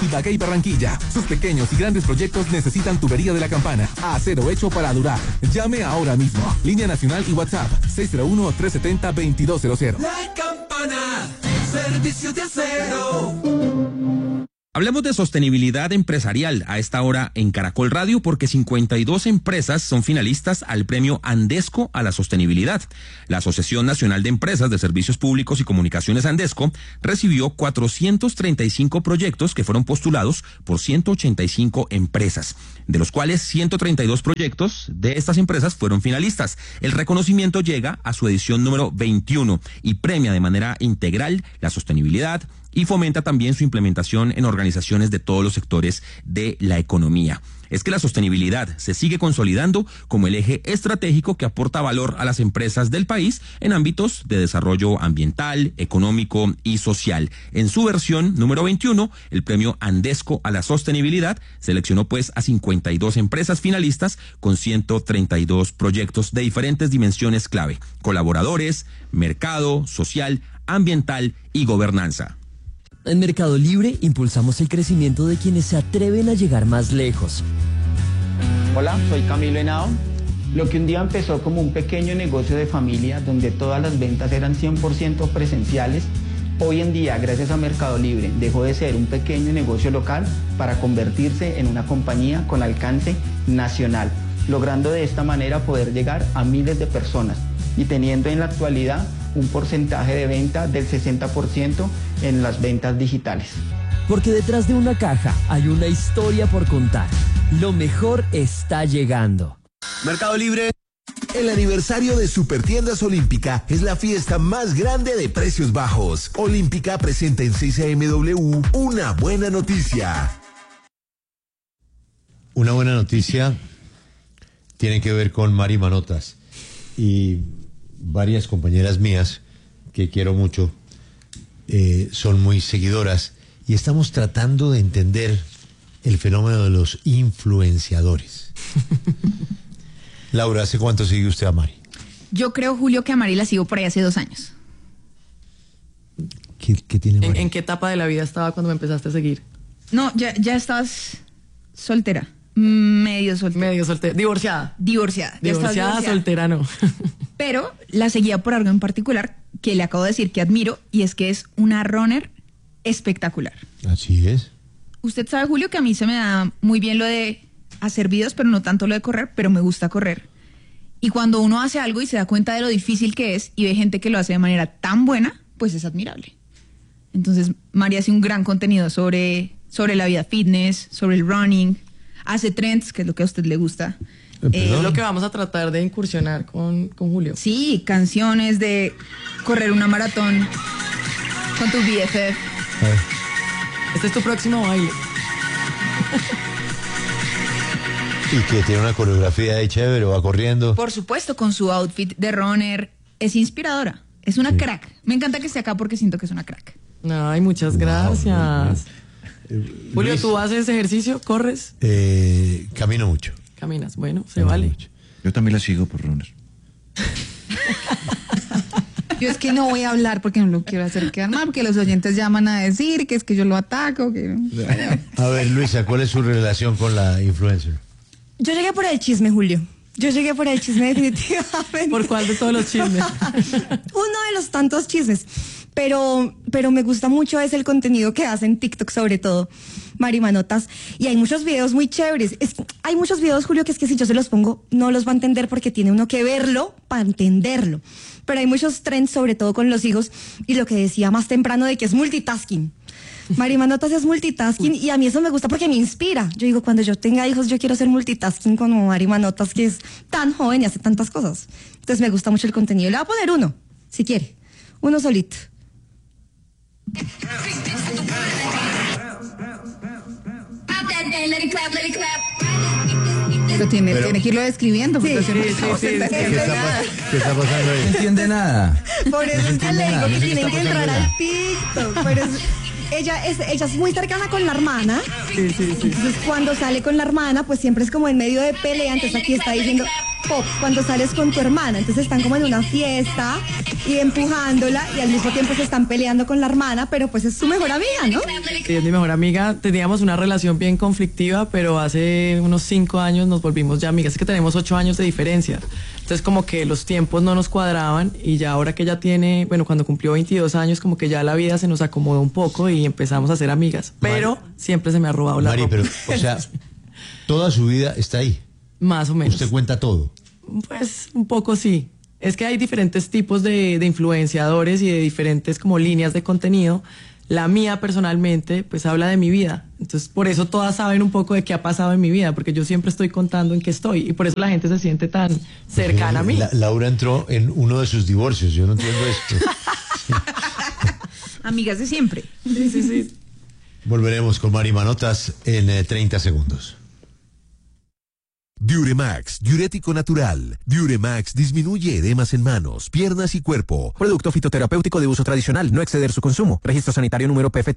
Ibagué y Barranquilla. Sus pequeños y grandes proyectos necesitan tubería de la campana. Acero hecho para durar. Llame ahora mismo. Línea nacional y WhatsApp 601-370-2200. La Campana, servicios de acero. Hablemos de sostenibilidad empresarial a esta hora en Caracol Radio porque 52 empresas son finalistas al premio Andesco a la sostenibilidad. La Asociación Nacional de Empresas de Servicios Públicos y Comunicaciones Andesco recibió 435 proyectos que fueron postulados por 185 empresas, de los cuales 132 proyectos de estas empresas fueron finalistas. El reconocimiento llega a su edición número 21 y premia de manera integral la sostenibilidad y fomenta también su implementación en organizaciones de todos los sectores de la economía. Es que la sostenibilidad se sigue consolidando como el eje estratégico que aporta valor a las empresas del país en ámbitos de desarrollo ambiental, económico y social. En su versión número 21, el premio Andesco a la sostenibilidad seleccionó pues a 52 empresas finalistas con 132 proyectos de diferentes dimensiones clave: colaboradores, mercado, social, ambiental y gobernanza. En Mercado Libre impulsamos el crecimiento de quienes se atreven a llegar más lejos. Hola, soy Camilo Henao. Lo que un día empezó como un pequeño negocio de familia donde todas las ventas eran 100% presenciales, hoy en día, gracias a Mercado Libre, dejó de ser un pequeño negocio local para convertirse en una compañía con alcance nacional, logrando de esta manera poder llegar a miles de personas y teniendo en la actualidad un porcentaje de venta del 60% en las ventas digitales. Porque detrás de una caja hay una historia por contar. Lo mejor está llegando. Mercado Libre. El aniversario de Supertiendas Olímpica es la fiesta más grande de precios bajos. Olímpica presenta en 6AMW una buena noticia. Una buena noticia tiene que ver con Mari Manotas y varias compañeras mías que quiero mucho son muy seguidoras y estamos tratando de entender el fenómeno de los influenciadores. Laura, ¿hace cuánto sigue usted a Mari? Yo creo, Julio, que a Mari la sigo por ahí hace 2 años. ¿Qué tiene Mari? ¿En qué etapa de la vida estaba cuando me empezaste a seguir? No, ya estabas soltera. Medio soltera. Divorciada. Divorciada, soltera no. Pero la seguía por algo en particular que le acabo de decir que admiro, y es que es una runner espectacular. Así es. Usted sabe, Julio, que a mí se me da muy bien lo de hacer videos, pero no tanto lo de correr, pero me gusta correr. Y cuando uno hace algo y se da cuenta de lo difícil que es y ve gente que lo hace de manera tan buena, pues es admirable. Entonces, Mari hace un gran contenido sobre la vida fitness, sobre el running. Hace trends, que es lo que a usted le gusta. Es lo que vamos a tratar de incursionar con Julio. Sí, canciones de correr una maratón con tu BFF. Este es tu próximo baile. Y que tiene una coreografía de chévere, va corriendo. Por supuesto, con su outfit de runner. Es inspiradora. Es una crack. Me encanta que esté acá porque siento que es una crack. Ay, muchas gracias. Julio, Luis, ¿tú haces ejercicio? ¿Corres? Camino mucho. Caminas, bueno, se vale. Mucho. Yo también la sigo por runner. Yo es que no voy a hablar porque no lo quiero hacer quedar mal, porque los oyentes llaman a decir que es que yo lo ataco. A ver, Luisa, ¿cuál es su relación con la influencer? Yo llegué por el chisme, Julio. Yo llegué por el chisme definitivamente. ¿Por cuál de todos los chismes? Uno de los tantos chismes. Pero me gusta mucho es el contenido que hace en TikTok, sobre todo Mari Manotas. Y hay muchos videos muy chéveres. Hay muchos videos, Julio, que es que si yo se los pongo, no los va a entender porque tiene uno que verlo para entenderlo. Pero hay muchos trends, sobre todo con los hijos. Y lo que decía más temprano de que es multitasking. Mari Manotas es multitasking y a mí eso me gusta porque me inspira. Yo digo, cuando yo tenga hijos, yo quiero ser multitasking como Mari Manotas, que es tan joven y hace tantas cosas. Entonces me gusta mucho el contenido. Le voy a poner uno, si quiere. Uno solito. Pero tiene que irlo describiendo. Sí, ¿Qué está pasando ahí? No entiende nada. Por eso es que le digo que tienen que entrar allá? al TikTok. Pero ella es muy cercana con la hermana. Sí. Entonces cuando sale con la hermana, pues siempre es como en medio de pelea. Entonces aquí está diciendo, pop cuando sales con tu hermana. Entonces están como en una fiesta y empujándola y al mismo tiempo se están peleando con la hermana, pero pues es su mejor amiga, ¿no? Sí, es mi mejor amiga. Teníamos una relación bien conflictiva, pero hace unos 5 años nos volvimos ya amigas. Es que tenemos 8 años de diferencia. Entonces como que los tiempos no nos cuadraban y ya ahora que ella tiene, bueno, cuando cumplió 22 años, como que ya la vida se nos acomodó un poco y empezamos a ser amigas. Pero siempre se me ha robado la ropa. Pero, o sea, toda su vida está ahí. Más o menos. ¿Usted cuenta todo? Pues un poco sí. Es que hay diferentes tipos de influenciadores y de diferentes como líneas de contenido. La mía personalmente pues habla de mi vida. Entonces por eso todas saben un poco de qué ha pasado en mi vida, porque yo siempre estoy contando en qué estoy y por eso la gente se siente tan cercana a mí. Laura entró en uno de sus divorcios, yo no entiendo esto. Amigas de siempre. Sí, sí, sí. Volveremos con Mari Manotas en 30 segundos. Diuremax, diurético natural. Diuremax disminuye edemas en manos, piernas y cuerpo. Producto fitoterapéutico de uso tradicional, no exceder su consumo. Registro sanitario número PFT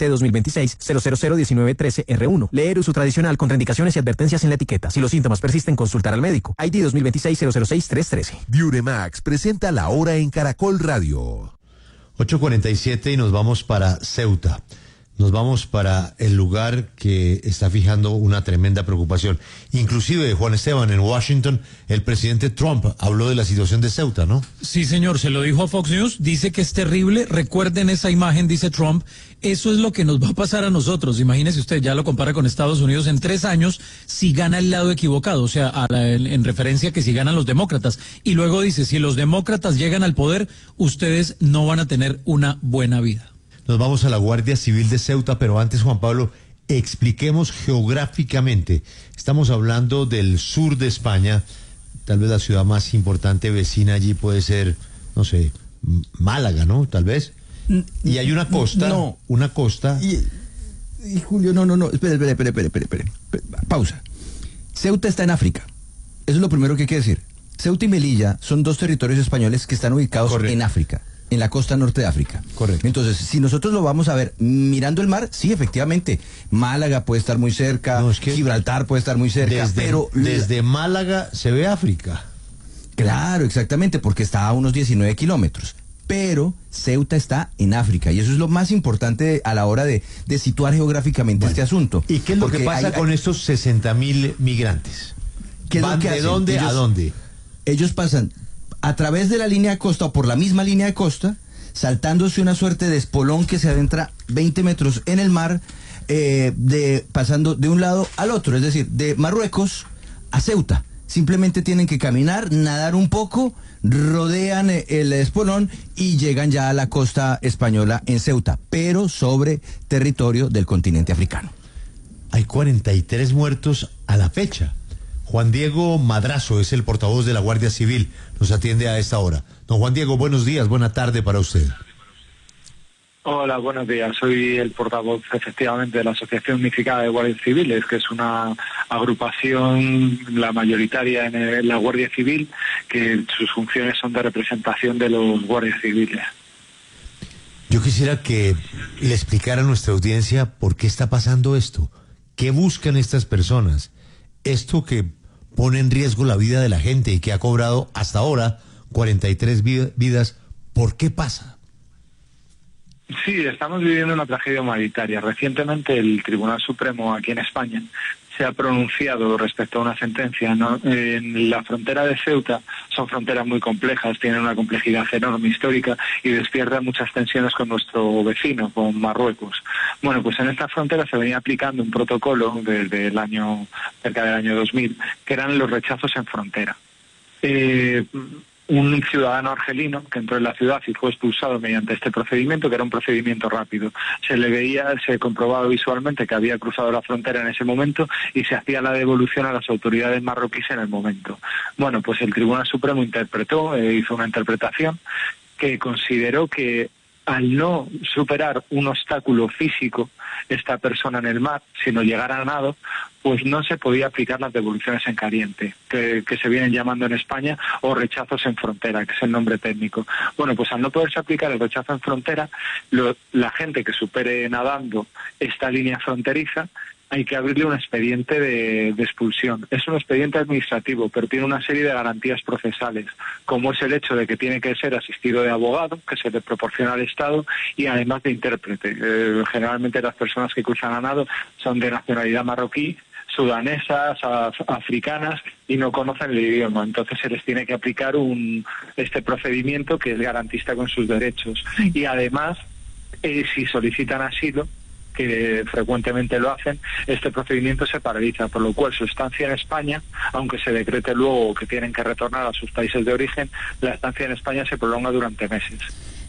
2026-0001913-R1. Leer uso tradicional, contraindicaciones y advertencias en la etiqueta. Si los síntomas persisten, consultar al médico. ID 2026-006-313. Diuremax presenta La Hora en Caracol Radio. 8:47 y nos vamos para Ceuta. Nos vamos para el lugar que está fijando una tremenda preocupación. Inclusive, Juan Esteban, en Washington, el presidente Trump habló de la situación de Ceuta, ¿no? Sí, señor, se lo dijo a Fox News, dice que es terrible. Recuerden esa imagen, dice Trump, eso es lo que nos va a pasar a nosotros. Imagínese usted, ya lo compara con Estados Unidos en 3 años, si gana el lado equivocado, o sea, en referencia que si ganan los demócratas. Y luego dice, si los demócratas llegan al poder, ustedes no van a tener una buena vida. Nos vamos a la Guardia Civil de Ceuta, pero antes, Juan Pablo, expliquemos geográficamente. Estamos hablando del sur de España, tal vez la ciudad más importante vecina allí puede ser, no sé, Málaga, ¿no? Tal vez. Y hay una costa, una costa. Y Julio, no, espere. Pausa. Ceuta está en África. Eso es lo primero que hay que decir. Ceuta y Melilla son 2 territorios españoles que están ubicados en África. En la costa norte de África. Correcto. Entonces, si nosotros lo vamos a ver mirando el mar, sí, efectivamente, Málaga puede estar muy cerca, Gibraltar puede estar muy cerca, pero desde Málaga se ve África. Claro, exactamente, porque está a unos 19 kilómetros. Pero Ceuta está en África y eso es lo más importante a la hora de situar geográficamente este asunto. ¿Y qué es lo que pasa con estos 60.000 migrantes? ¿Qué es lo que ¿De hacen? dónde a dónde? Ellos pasan a través de la línea de costa o por la misma línea de costa, saltándose una suerte de espolón que se adentra 20 metros en el mar, pasando de un lado al otro, es decir, de Marruecos a Ceuta. Simplemente tienen que caminar, nadar un poco, rodean el espolón y llegan ya a la costa española en Ceuta, pero sobre territorio del continente africano. Hay 43 muertos a la fecha. Juan Diego Madrazo es el portavoz de la Guardia Civil. Nos atiende a esta hora. Don Juan Diego, buenos días, buena tarde para usted. Hola, buenos días. Soy el portavoz, efectivamente, de la Asociación Unificada de Guardias Civiles, que es una agrupación, la mayoritaria en la Guardia Civil, que sus funciones son de representación de los guardias civiles. Yo quisiera que le explicara a nuestra audiencia por qué está pasando esto. ¿Qué buscan estas personas? Esto que pone en riesgo la vida de la gente y que ha cobrado hasta ahora 43 vidas, ¿por qué pasa? Sí, estamos viviendo una tragedia humanitaria. Recientemente el Tribunal Supremo aquí en España se ha pronunciado respecto a una sentencia, ¿no? En la frontera de Ceuta son fronteras muy complejas, tienen una complejidad enorme histórica y despiertan muchas tensiones con nuestro vecino, con Marruecos. Bueno, pues en esta frontera se venía aplicando un protocolo desde el año, cerca del año 2000, que eran los rechazos en frontera. Un ciudadano argelino que entró en la ciudad y fue expulsado mediante este procedimiento, que era un procedimiento rápido. Se comprobaba visualmente que había cruzado la frontera en ese momento y se hacía la devolución a las autoridades marroquíes en el momento. Bueno, pues el Tribunal Supremo hizo una interpretación que consideró que al no superar un obstáculo físico esta persona en el mar, sino llegar a nado, pues no se podía aplicar las devoluciones en caliente, que se vienen llamando en España, o rechazos en frontera, que es el nombre técnico. Bueno, pues al no poderse aplicar el rechazo en frontera, la gente que supere nadando esta línea fronteriza hay que abrirle un expediente de expulsión. Es un expediente administrativo, pero tiene una serie de garantías procesales, como es el hecho de que tiene que ser asistido de abogado, que se le proporciona al Estado, y además de intérprete. Generalmente las personas que cruzan a nado son de nacionalidad marroquí, sudanesas, africanas, y no conocen el idioma. Entonces se les tiene que aplicar este procedimiento que es garantista con sus derechos. Y además, si solicitan asilo, que frecuentemente lo hacen, este procedimiento se paraliza, por lo cual su estancia en España, aunque se decrete luego que tienen que retornar a sus países de origen, la estancia en España se prolonga durante meses.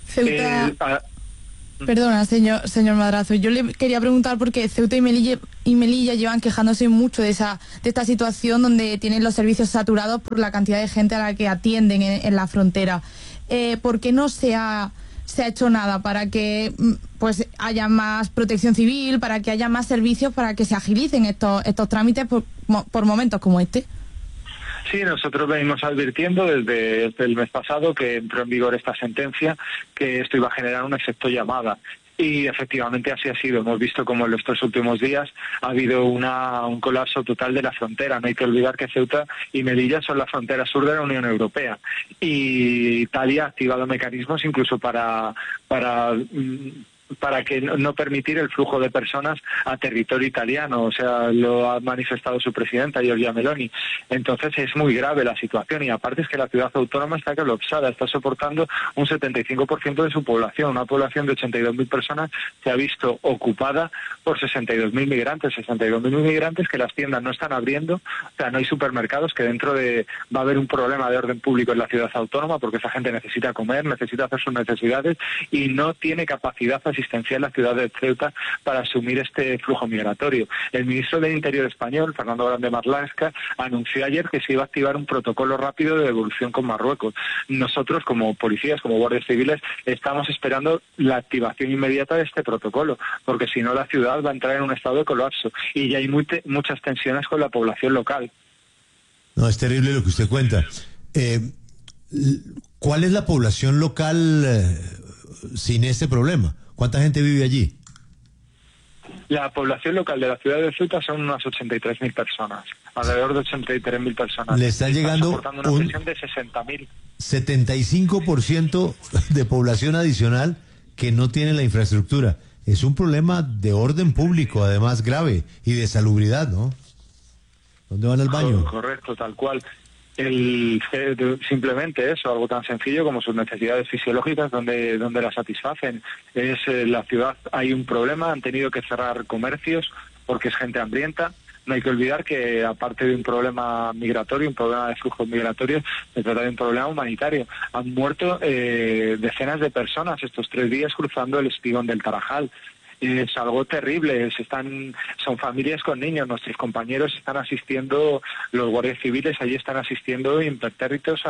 Perdona, señor Madrazo, yo le quería preguntar porque Ceuta y Melilla llevan quejándose mucho de esta situación donde tienen los servicios saturados por la cantidad de gente a la que atienden en la frontera. ¿Por qué no se ha hecho nada para que pues haya más protección civil, para que haya más servicios, para que se agilicen estos trámites por momentos como este? Sí, nosotros venimos advirtiendo desde el mes pasado que entró en vigor esta sentencia, que esto iba a generar un efecto llamada. Y efectivamente así ha sido. Hemos visto como en los 3 últimos días ha habido un colapso total de la frontera. No hay que olvidar que Ceuta y Melilla son la frontera sur de la Unión Europea. Y Italia ha activado mecanismos incluso para que no permitir el flujo de personas a territorio italiano. O sea, lo ha manifestado su presidenta, Giorgia Meloni. Entonces es muy grave la situación, y aparte es que la ciudad autónoma está colapsada, está soportando un 75% de su población. Una población de 82.000 personas se ha visto ocupada por 62.000 migrantes. 62.000 migrantes que las tiendas no están abriendo, o sea, no hay supermercados, que va a haber un problema de orden público en la ciudad autónoma porque esa gente necesita comer, necesita hacer sus necesidades, y no tiene capacidad asistencial en la ciudad de Ceuta para asumir este flujo migratorio. El ministro del Interior español, Fernando Grande Marlaska, anunció ayer que se iba a activar un protocolo rápido de devolución con Marruecos. Nosotros, como policías, como guardias civiles, estamos esperando la activación inmediata de este protocolo, porque si no la ciudad va a entrar en un estado de colapso, y ya hay muchas tensiones con la población local. No, es terrible lo que usted cuenta. ¿Cuál es la población local sin este problema? ¿Cuánta gente vive allí? La población local de la ciudad de Ceuta son unas 83.000 personas, alrededor de 83.000 personas. Le está llegando soportando una presión de 60.000. 75% de población adicional que no tiene la infraestructura. Es un problema de orden público, además grave, y de salubridad, ¿no? ¿Dónde van al baño? Correcto, tal cual. Simplemente eso, algo tan sencillo como sus necesidades fisiológicas, donde las satisfacen. La ciudad, hay un problema, han tenido que cerrar comercios porque es gente hambrienta. No hay que olvidar que, aparte de un problema migratorio, un problema de flujos migratorios, se trata de un problema humanitario. Han muerto decenas de personas estos 3 días cruzando el espigón del Tarajal. Es algo terrible, son familias con niños, nuestros compañeros están asistiendo, los guardias civiles allí están asistiendo impertérritos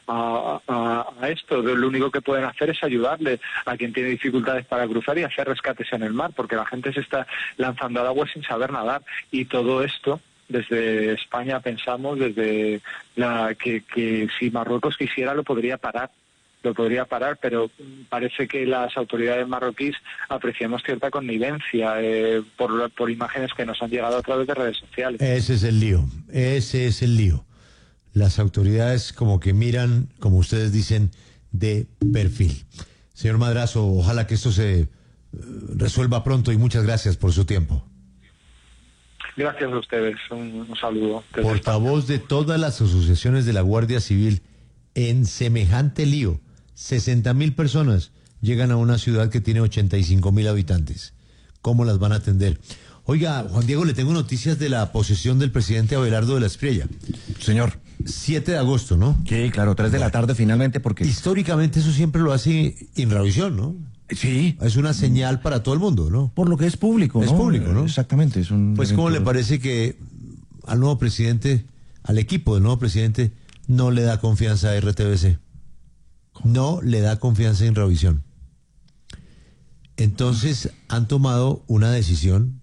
a esto. Lo único que pueden hacer es ayudarle a quien tiene dificultades para cruzar y hacer rescates en el mar, porque la gente se está lanzando al agua sin saber nadar, y todo esto desde España pensamos que si Marruecos quisiera lo podría parar, pero parece que las autoridades marroquíes apreciamos cierta connivencia por imágenes que nos han llegado a través de redes sociales. Ese es el lío. Las autoridades como que miran, como ustedes dicen, de perfil. Señor Madrazo, ojalá que esto se resuelva pronto, y muchas gracias por su tiempo. Gracias a ustedes, un saludo. Portavoz de todas las asociaciones de la Guardia Civil en semejante lío. 60.000 personas llegan a una ciudad que tiene 85.000 habitantes. ¿Cómo las van a atender? Oiga, Juan Diego, le tengo noticias de la posesión del presidente Abelardo de la Espriella. Señor. 7 de agosto, ¿no? Sí, claro, 3 de la tarde finalmente, porque... Históricamente eso siempre lo hace Inravisión, ¿no? Sí. Es una señal para todo el mundo, ¿no? Por lo que es público, ¿no? Es público, ¿no? Exactamente. Es un pues, ¿cómo le parece que al nuevo presidente, al equipo del nuevo presidente, no le da confianza a RTBC? No le da confianza a Inravisión. Entonces han tomado una decisión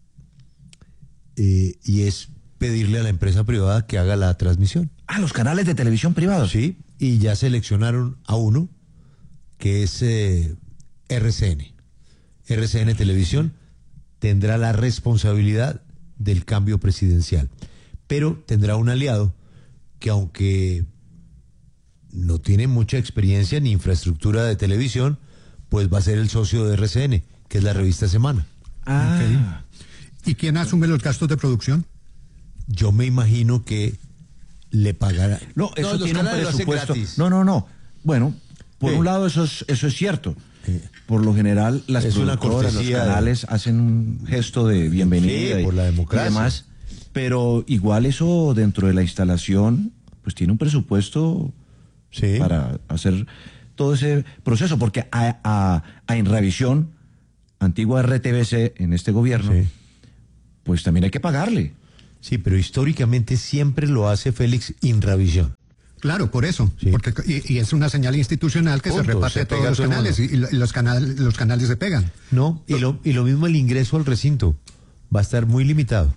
y es pedirle a la empresa privada que haga la transmisión. Ah, los canales de televisión privados. Sí, y ya seleccionaron a uno que es RCN. RCN Televisión tendrá la responsabilidad del cambio presidencial. Pero tendrá un aliado que, aunque no tiene mucha experiencia ni infraestructura de televisión, pues va a ser el socio de RCN, que es la revista Semana. ¿Y quién asume los gastos de producción? Yo me imagino que le pagará. No, eso los tiene un canales lo hacen presupuesto. gratis. No. Bueno, por un lado eso es cierto. Por lo general las Es una productoras, los cortesía canales hacen un gesto de bienvenida Sí, por la democracia. y demás, pero igual eso dentro de la instalación pues tiene un presupuesto para hacer todo ese proceso, porque a Enravisión, antigua RTBC en este gobierno, pues también hay que pagarle. Sí, pero históricamente siempre lo hace Félix Inravisión. Claro, por eso, porque y es una señal institucional que Punto, se reparte se a todos pega los todo el canales y los canales se pegan. No, y lo mismo el ingreso al recinto va a estar muy limitado.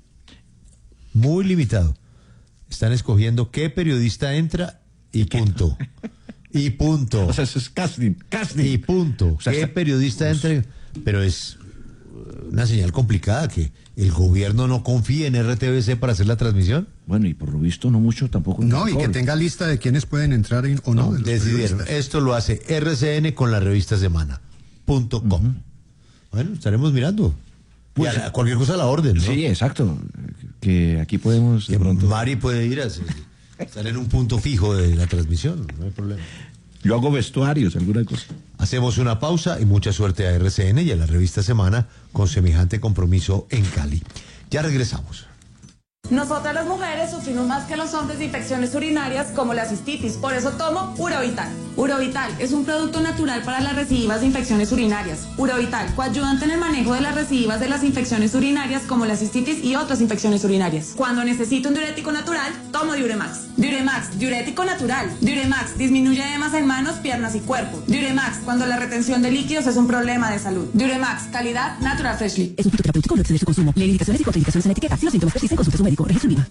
Muy limitado. Están escogiendo qué periodista entra y punto. Y punto. O sea, eso es casting. Y punto. O sea, ¿Qué periodista entra? Pero es una señal complicada que el gobierno no confíe en RTBC para hacer la transmisión. Bueno, y por lo visto no mucho tampoco. No, y que tenga lista de quiénes pueden entrar o no. de los Decidieron. periodistas. Esto lo hace RCN con la revista Semana.com. Bueno, estaremos mirando. Pues, y a cualquier cosa a la orden, ¿no? Sí, exacto. Que aquí podemos de pronto. Mari puede ir a estar en un punto fijo de la transmisión, no hay problema. Yo hago vestuarios, alguna cosa. Hacemos una pausa y mucha suerte a RCN y a la revista Semana con semejante compromiso en Cali. Ya regresamos. Nosotras las mujeres sufrimos más que los hombres de infecciones urinarias como la cistitis, por eso tomo Urovital. Urovital es un producto natural para las recidivas de infecciones urinarias. Urovital, coayudante en el manejo de las recidivas de las infecciones urinarias como la cistitis y otras infecciones urinarias. Cuando necesito un diurético natural, tomo Diuremax. Diuremax, diurético natural. Diuremax disminuye edemas en manos, piernas y cuerpo. Diuremax, cuando la retención de líquidos es un problema de salud. Diuremax, calidad Natural Freshly. Es un fitoterapéutico, no excede su consumo. Lee indicaciones y contraindicaciones en la etiqueta. Si los síntomas persisten, consulte a su médico. Registro INVIMA.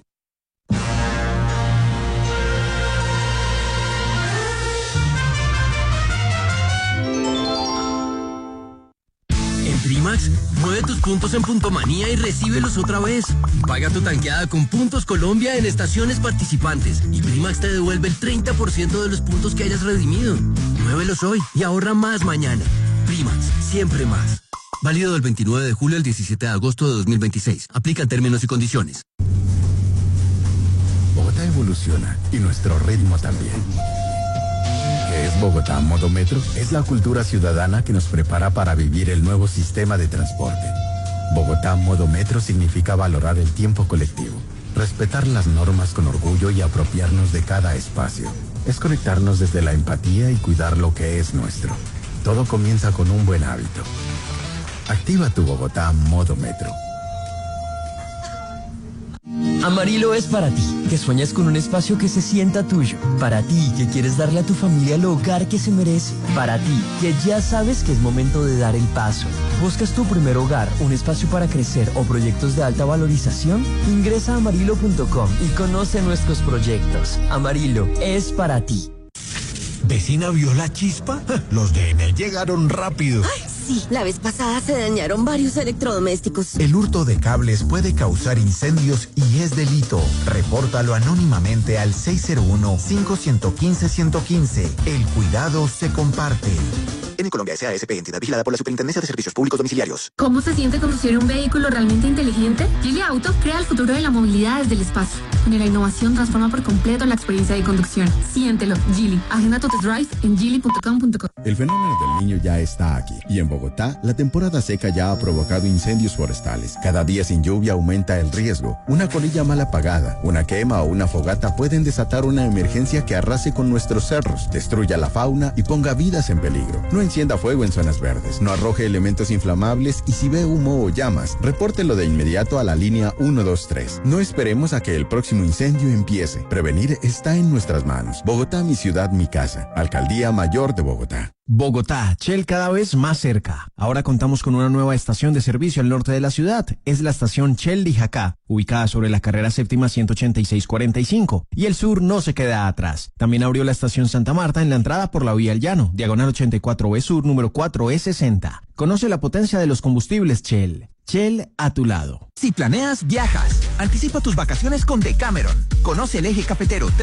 En Primax, mueve tus puntos en Puntomanía y recíbelos otra vez. Paga tu tanqueada con Puntos Colombia en estaciones participantes y Primax te devuelve el 30% de los puntos que hayas redimido. Muévelos hoy y ahorra más mañana. Primax, siempre más. Válido del 29 de julio al 17 de agosto de 2026. Aplican términos y condiciones. Bogotá evoluciona y nuestro ritmo también. ¿Qué es Bogotá Modo Metro? Es la cultura ciudadana que nos prepara para vivir el nuevo sistema de transporte. Bogotá Modo Metro significa valorar el tiempo colectivo, respetar las normas con orgullo y apropiarnos de cada espacio. Es conectarnos desde la empatía y cuidar lo que es nuestro. Todo comienza con un buen hábito. Activa tu Bogotá Modo Metro. Amarillo es para ti, que sueñas con un espacio que se sienta tuyo. Para ti, que quieres darle a tu familia el hogar que se merece. Para ti, que ya sabes que es momento de dar el paso. ¿Buscas tu primer hogar, un espacio para crecer o proyectos de alta valorización? Ingresa a amarillo.com y conoce nuestros proyectos. Amarillo es para ti. ¿Vecina vio la chispa? Los de Enel llegaron rápido. Ay, sí, la vez pasada se dañaron varios electrodomésticos. El hurto de cables puede causar incendios y es delito. Repórtalo anónimamente al 601-515-115. El cuidado se comparte. En Colombia S.A.S.P. entidad vigilada por la Superintendencia de Servicios Públicos Domiciliarios. ¿Cómo se siente conducir un vehículo realmente inteligente? Geely Auto crea el futuro de la movilidad desde el espacio, donde la innovación transforma por completo la experiencia de conducción. Siéntelo, Geely. Agenda tu test drive en geely.com.co. El fenómeno del Niño ya está aquí. Y en Bogotá, la temporada seca ya ha provocado incendios forestales. Cada día sin lluvia aumenta el riesgo. Una colilla mal apagada, una quema o una fogata pueden desatar una emergencia que arrase con nuestros cerros, destruya la fauna y ponga vidas en peligro. No encienda fuego en zonas verdes, no arroje elementos inflamables y si ve humo o llamas, repórtelo de inmediato a la línea 123. No esperemos a que el próximo incendio empiece. Prevenir está en nuestras manos. Bogotá, mi ciudad, mi casa. Alcaldía Mayor de Bogotá. Bogotá, Shell cada vez más cerca. Ahora contamos con una nueva estación de servicio al norte de la ciudad. Es la estación Shell Dijacá, ubicada sobre la carrera séptima 18645. Y el sur no se queda atrás. También abrió la estación Santa Marta en la entrada por la vía El Llano, diagonal 84B Sur, número 4E60. Conoce la potencia de los combustibles Shell. Shell a tu lado. Si planeas, viajas. Anticipa tus vacaciones con Decameron. Conoce el eje cafetero